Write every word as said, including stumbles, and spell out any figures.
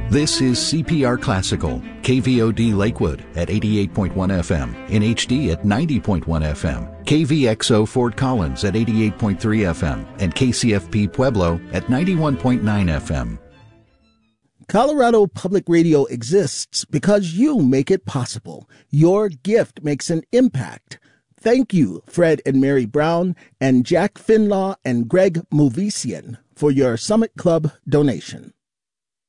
This is C P R Classical, K V O D Lakewood at eighty-eight point one F M, in H D at ninety point one F M, K V X O Fort Collins at eighty-eight point three F M, and K C F P Pueblo at ninety-one point nine F M. Colorado Public Radio exists because you make it possible. Your gift makes an impact. Thank you, Fred and Mary Brown, and Jack Finlaw and Greg Movesian, for your Summit Club donation.